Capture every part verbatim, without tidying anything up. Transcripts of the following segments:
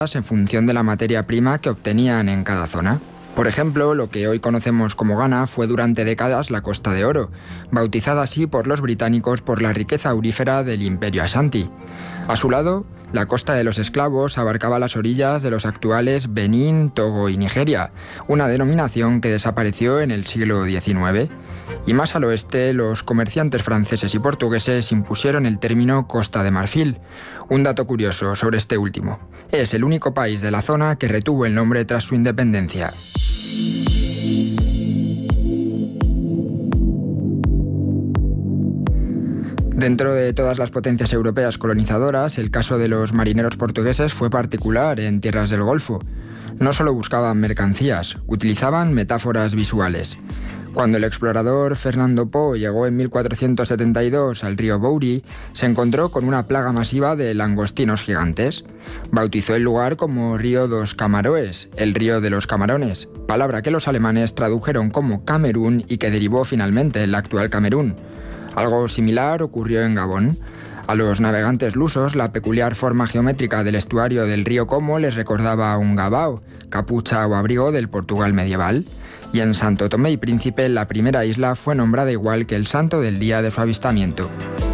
en función de la materia prima que obtenían en cada zona. Por ejemplo, lo que hoy conocemos como Ghana fue durante décadas la Costa de Oro, bautizada así por los británicos por la riqueza aurífera del Imperio Ashanti. A su lado, la Costa de los Esclavos abarcaba las orillas de los actuales Benín, Togo y Nigeria, una denominación que desapareció en el siglo diecinueve. Y más al oeste, los comerciantes franceses y portugueses impusieron el término Costa de Marfil. Un dato curioso sobre este último: es el único país de la zona que retuvo el nombre tras su independencia. Dentro de todas las potencias europeas colonizadoras, el caso de los marineros portugueses fue particular en tierras del Golfo. No solo buscaban mercancías, utilizaban metáforas visuales. Cuando el explorador Fernando Po llegó en mil cuatrocientos setenta y dos al río Bouri, se encontró con una plaga masiva de langostinos gigantes. Bautizó el lugar como Río dos Camaroes, el río de los camarones, palabra que los alemanes tradujeron como Camerún y que derivó finalmente en la actual Camerún. Algo similar ocurrió en Gabón. A los navegantes lusos, la peculiar forma geométrica del estuario del río Como les recordaba a un gabao, capucha o abrigo del Portugal medieval. Y en Santo Tomé y Príncipe, la primera isla fue nombrada igual que el santo del día de su avistamiento.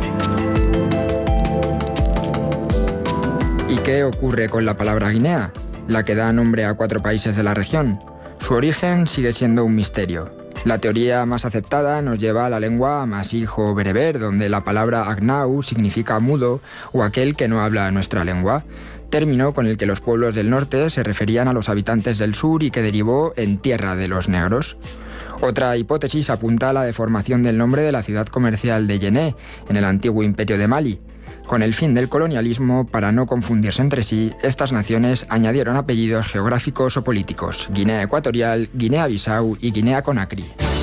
¿Y qué ocurre con la palabra Guinea, la que da nombre a cuatro países de la región? Su origen sigue siendo un misterio. La teoría más aceptada nos lleva a la lengua amasij o bereber, donde la palabra agnau significa mudo o aquel que no habla nuestra lengua, término con el que los pueblos del norte se referían a los habitantes del sur y que derivó en Tierra de los Negros. Otra hipótesis apunta a la deformación del nombre de la ciudad comercial de Yené, en el antiguo imperio de Mali. Con el fin del colonialismo, para no confundirse entre sí, estas naciones añadieron apellidos geográficos o políticos: Guinea Ecuatorial, Guinea-Bissau y Guinea-Conakry.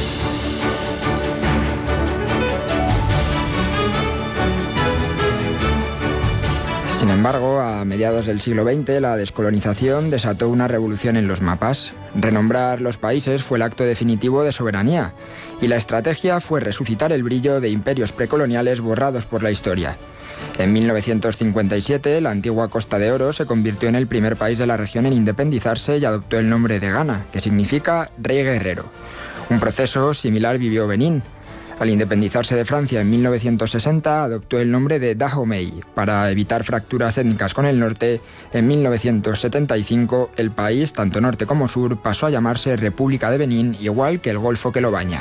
Sin embargo, a mediados del siglo veinte, la descolonización desató una revolución en los mapas. Renombrar los países fue el acto definitivo de soberanía, y la estrategia fue resucitar el brillo de imperios precoloniales borrados por la historia. En mil novecientos cincuenta y siete, la antigua Costa de Oro se convirtió en el primer país de la región en independizarse y adoptó el nombre de Ghana, que significa Rey Guerrero. Un proceso similar vivió Benín. Al independizarse de Francia en mil novecientos sesenta, adoptó el nombre de Dahomey. Para evitar fracturas étnicas con el norte, en mil novecientos setenta y cinco, el país, tanto norte como sur, pasó a llamarse República de Benín, igual que el golfo que lo baña.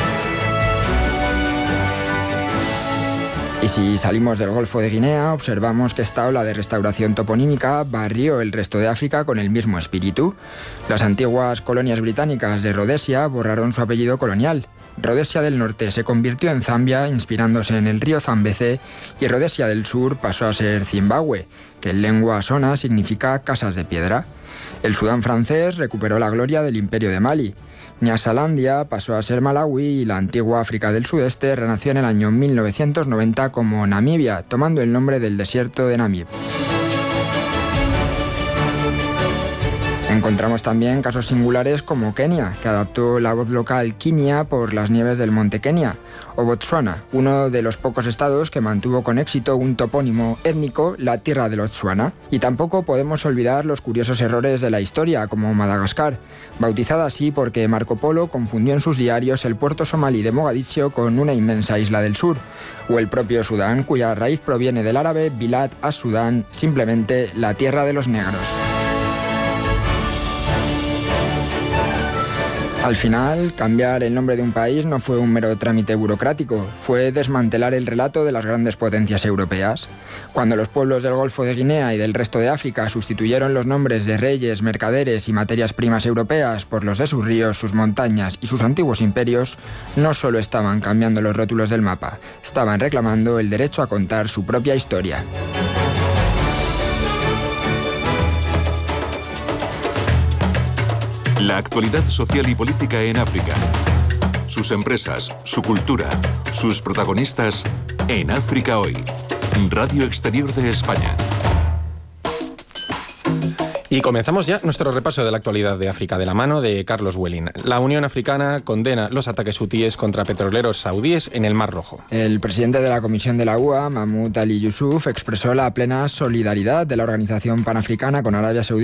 Y si salimos del Golfo de Guinea, observamos que esta ola de restauración toponímica barrió el resto de África con el mismo espíritu. Las antiguas colonias británicas de Rodesia borraron su apellido colonial. Rodesia del Norte se convirtió en Zambia, inspirándose en el río Zambeze, y Rodesia del Sur pasó a ser Zimbabue, que en lengua shona significa casas de piedra. El Sudán francés recuperó la gloria del Imperio de Mali. Nyasalandia pasó a ser Malawi y la antigua África del Sudeste renació en el año mil novecientos noventa como Namibia, tomando el nombre del desierto de Namib. Encontramos también casos singulares como Kenia, que adaptó la voz local Kinia por las nieves del monte Kenia, o Botsuana, uno de los pocos estados que mantuvo con éxito un topónimo étnico, la tierra de los Tswana. Y tampoco podemos olvidar los curiosos errores de la historia, como Madagascar, bautizada así porque Marco Polo confundió en sus diarios el puerto somalí de Mogadiscio con una inmensa isla del sur, o el propio Sudán, cuya raíz proviene del árabe Bilad as-Sudán, simplemente la tierra de los negros. Al final, cambiar el nombre de un país no fue un mero trámite burocrático, fue desmantelar el relato de las grandes potencias europeas. Cuando los pueblos del Golfo de Guinea y del resto de África sustituyeron los nombres de reyes, mercaderes y materias primas europeas por los de sus ríos, sus montañas y sus antiguos imperios, no solo estaban cambiando los rótulos del mapa, estaban reclamando el derecho a contar su propia historia. La actualidad social y política en África. Sus empresas, su cultura, sus protagonistas en África Hoy. Radio Exterior de España. Y comenzamos ya nuestro repaso de la actualidad de África de la mano de Carlos Welling. La Unión Africana condena los ataques hutíes contra petroleros saudíes en el Mar Rojo. El presidente de la Comisión de la U A, Mahmoud Ali Yusuf, expresó la plena solidaridad de la Organización Panafricana con Arabia Saudí